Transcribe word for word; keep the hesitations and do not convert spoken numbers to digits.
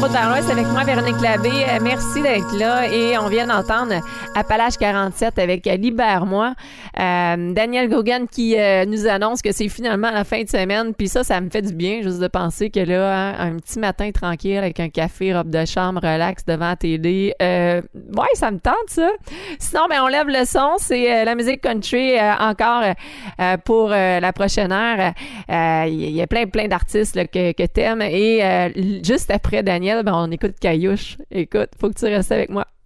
route vers l'Ouest avec moi, Véronique Labbé. Euh, merci d'être là. Et on vient d'entendre Appalaches quarante-sept avec Libère-moi. Euh, Daniel Gogan qui euh, nous annonce que c'est finalement la fin de semaine. Puis ça, ça me fait du bien juste de penser que là, hein, un petit matin tranquille avec un café, robe de chambre, relax devant la télé. Euh, ouais, ça me tente ça. Sinon, ben on lève le son. C'est euh, la musique country euh, encore euh, pour euh, la prochaine heure. Il euh, y a plein, plein d'artistes là, que, que t'aimes. Et euh, juste après Daniel, ben, on écoute Caillouche. Écoute, faut que tu restes avec moi.